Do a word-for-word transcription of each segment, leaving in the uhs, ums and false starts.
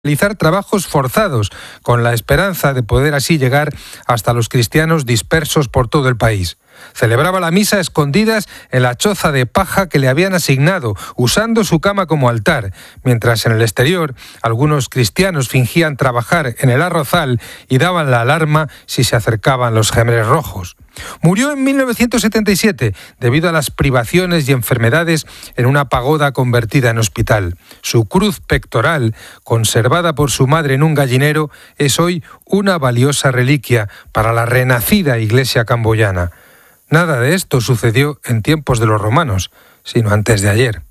realizar trabajos forzados, con la esperanza de poder así llegar hasta los cristianos dispersos por todo el país. Celebraba la misa a escondidas en la choza de paja que le habían asignado, usando su cama como altar, mientras en el exterior algunos cristianos fingían trabajar en el arrozal y daban la alarma si se acercaban los gemeres rojos. Murió en mil novecientos setenta y siete debido a las privaciones y enfermedades en una pagoda convertida en hospital. Su cruz pectoral, conservada por su madre en un gallinero, es hoy una valiosa reliquia para la renacida iglesia camboyana. Nada de esto sucedió en tiempos de los romanos, sino antes de ayer.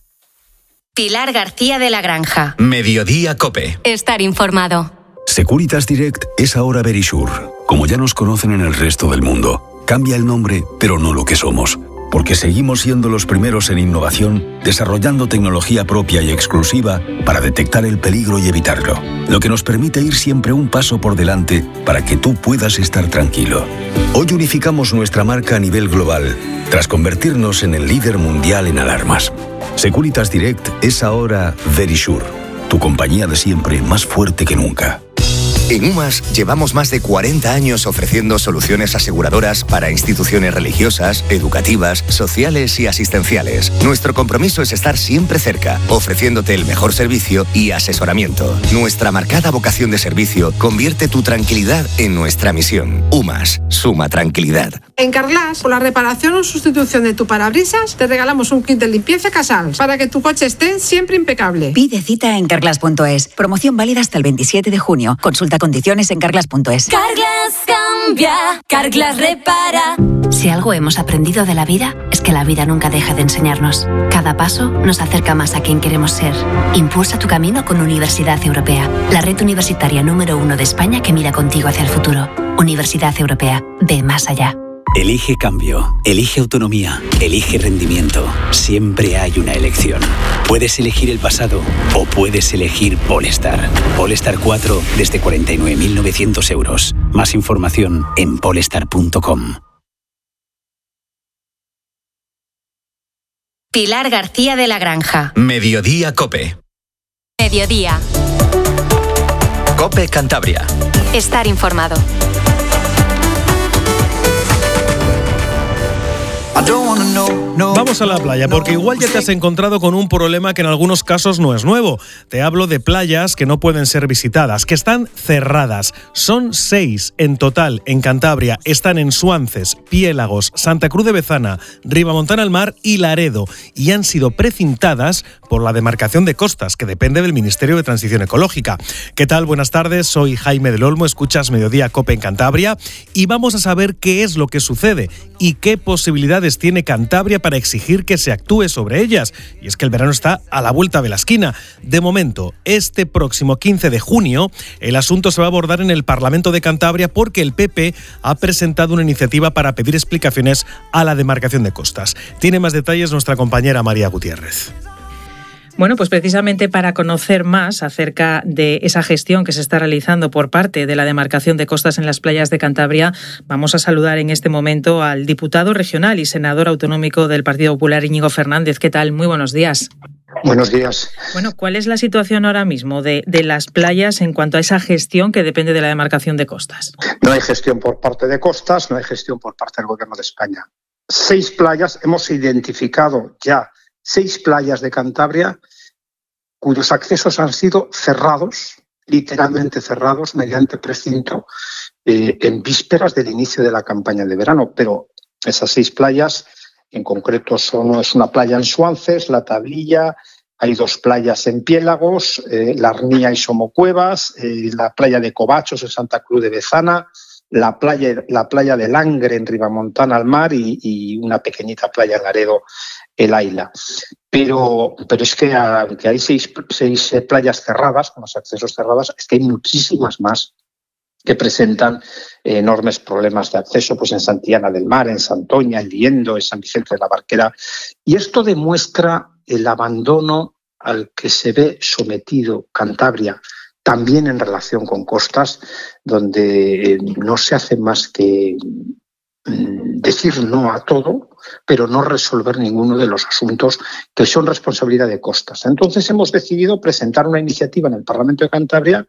Pilar García de la Granja. Mediodía COPE. Estar informado. Securitas Direct es ahora Verisure. Como ya nos conocen en el resto del mundo. Cambia el nombre, pero no lo que somos. Porque seguimos siendo los primeros en innovación, desarrollando tecnología propia y exclusiva para detectar el peligro y evitarlo. Lo que nos permite ir siempre un paso por delante para que tú puedas estar tranquilo. Hoy unificamos nuestra marca a nivel global, tras convertirnos en el líder mundial en alarmas. Securitas Direct es ahora Verisure, tu compañía de siempre más fuerte que nunca. En UMAS llevamos más de cuarenta años ofreciendo soluciones aseguradoras para instituciones religiosas, educativas, sociales y asistenciales. Nuestro compromiso es estar siempre cerca, ofreciéndote el mejor servicio y asesoramiento. Nuestra marcada vocación de servicio convierte tu tranquilidad en nuestra misión. UMAS, suma tranquilidad. En Carglass, por la reparación o sustitución de tu parabrisas, te regalamos un kit de limpieza Casals para que tu coche esté siempre impecable. Pide cita en carglass punto es. Promoción válida hasta el veintisiete de junio. Consulta condiciones en carglass punto es. Carglass cambia, Carglass repara. Si algo hemos aprendido de la vida, es que la vida nunca deja de enseñarnos. Cada paso nos acerca más a quien queremos ser. Impulsa tu camino con Universidad Europea, la red universitaria número uno de España que mira contigo hacia el futuro. Universidad Europea, ve más allá. Elige cambio, elige autonomía, elige rendimiento. Siempre hay una elección. Puedes elegir el pasado o puedes elegir Polestar. Polestar cuatro desde cuarenta y nueve mil novecientos euros. Más información en polestar punto com. Pilar García de la Granja. Mediodía COPE. Mediodía. COPE Cantabria. Estar informado. Vamos a la playa, porque igual ya te has encontrado con un problema que en algunos casos no es nuevo. Te hablo de playas que no pueden ser visitadas, que están cerradas. Son seis en total en Cantabria. Están en Suances, Piélagos, Santa Cruz de Bezana, Ribamontana al Mar y Laredo. Y han sido precintadas por la demarcación de costas, que depende del Ministerio de Transición Ecológica. ¿Qué tal? Buenas tardes, soy Jaime del Olmo, escuchas Mediodía COPE en Cantabria y vamos a saber qué es lo que sucede y qué posibilidades tiene Cantabria para exigir que se actúe sobre ellas. Y es que el verano está a la vuelta de la esquina. De momento, este próximo quince de junio, el asunto se va a abordar en el Parlamento de Cantabria porque el P P ha presentado una iniciativa para pedir explicaciones a la demarcación de costas. Tiene más detalles nuestra compañera María Gutiérrez. Bueno, pues precisamente para conocer más acerca de esa gestión que se está realizando por parte de la demarcación de costas en las playas de Cantabria, vamos a saludar en este momento al diputado regional y senador autonómico del Partido Popular, Íñigo Fernández. ¿Qué tal? Muy buenos días. Buenos días. Bueno, ¿cuál es la situación ahora mismo de, de las playas en cuanto a esa gestión que depende de la demarcación de costas? No hay gestión por parte de costas, no hay gestión por parte del Gobierno de España. Seis playas, hemos identificado ya seis playas de Cantabria cuyos accesos han sido cerrados, literalmente cerrados, mediante precinto, eh, en vísperas del inicio de la campaña de verano. Pero esas seis playas, en concreto, son es una playa en Suances, La Tablilla, hay dos playas en Piélagos, eh, La Arnía y Somocuevas, eh, la playa de Covachos en Santa Cruz de Bezana, la playa, la playa de Langre en Ribamontana al Mar y, y una pequeñita playa en Laredo, el Aila. Pero, pero es que aunque hay seis, seis playas cerradas, con los accesos cerrados, es que hay muchísimas más que presentan eh, enormes problemas de acceso, pues en Santillana del Mar, en Santoña, en Liendo, en San Vicente de la Barquera. Y esto demuestra el abandono al que se ve sometido Cantabria, también en relación con costas, donde eh, no se hace más que decir no a todo, pero no resolver ninguno de los asuntos que son responsabilidad de costas. Entonces hemos decidido presentar una iniciativa en el Parlamento de Cantabria